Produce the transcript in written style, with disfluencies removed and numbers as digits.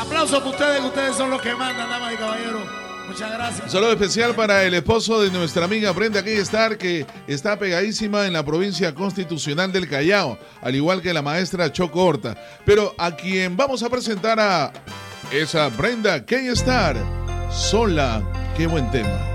Aplausos para ustedes, que ustedes son los que mandan, damas y caballeros. Muchas gracias. Un saludo especial para el esposo de nuestra amiga Brenda Keystar, que está pegadísima en la provincia constitucional del Callao, al igual que la maestra Choco Horta. Pero a quien vamos a presentar a esa Brenda Keystar, Sola, qué buen tema.